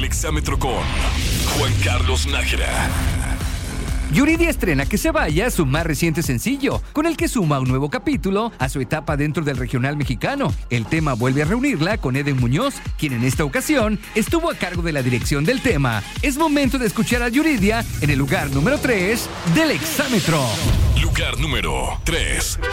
El Exámetro con Juan Carlos Nájera. Yuridia estrena Que se vaya, su más reciente sencillo, con el que suma un nuevo capítulo a su etapa dentro del regional mexicano. El tema vuelve a reunirla con Eden Muñoz, quien en esta ocasión estuvo a cargo de la dirección del tema. Es momento de escuchar a Yuridia en el lugar número 3 del Exámetro. Lugar número 3.